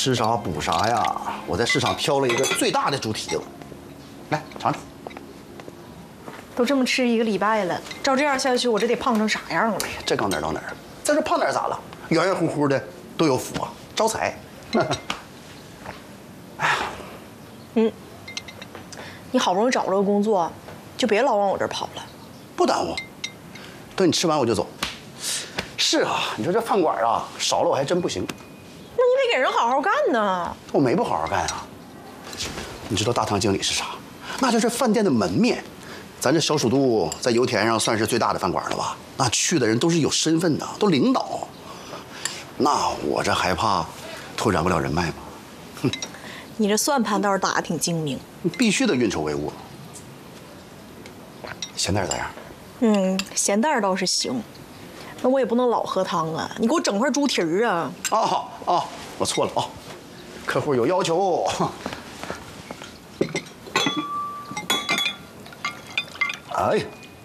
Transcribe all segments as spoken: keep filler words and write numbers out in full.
吃啥补啥呀？我在市场挑了一个最大的猪蹄子，来尝尝。 都这么吃一个礼拜了，照这样下去，我这得胖成啥样了？ 这刚哪儿到哪儿？再说胖点咋了？圆圆乎乎的都有福啊，招财。哎呀， 嗯，你好不容易找着个工作，就别老往我这儿跑了。 不耽误，等你吃完我就走。是啊，你说这饭馆啊，少了我还真不行。 那你得给人好好干呢。 我没不好好干啊。你知道大堂经理是啥？那就是饭店的门面。咱这小蜀都在油田上算是最大的饭馆了吧？那去的人都是有身份的，都领导。那我这还怕拓展不了人脉吗？哼， 你这算盘倒是打得挺精明。 必须得运筹帷幄。咸蛋咋样？ 嗯，咸蛋倒是行。那我也不能老喝汤啊，你给我整块猪蹄儿啊！ 哦哦，我错了哦，客户有要求。哎，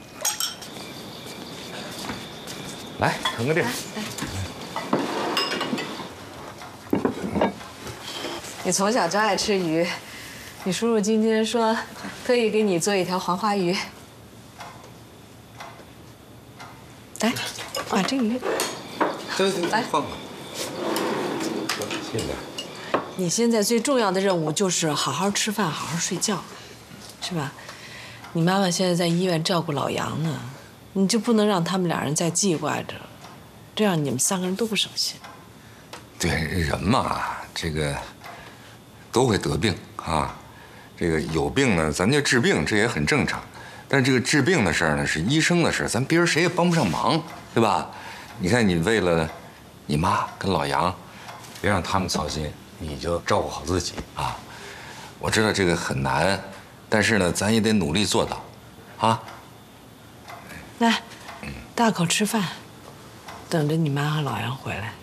来腾个地儿。 你从小就爱吃鱼，你叔叔今天说特意给你做一条黄花鱼。来，把这鱼。 对对， 来放吧。谢谢。 你现在最重要的任务就是好好吃饭，好好睡觉，是吧？你妈妈现在在医院照顾老杨呢，你就不能让他们俩人再记挂着，这样你们三个人都不省心。 对，人嘛，这个都会得病啊。这个有病呢，咱就治病，这也很正常。但是这个治病的事儿呢，是医生的事儿，咱别人谁也帮不上忙，对吧？你看，你为了你妈跟老杨，别让他们操心，你就照顾好自己啊。我知道这个很难。但是呢，咱也得努力做到，啊！ 来，大口吃饭，等着你妈和老杨回来。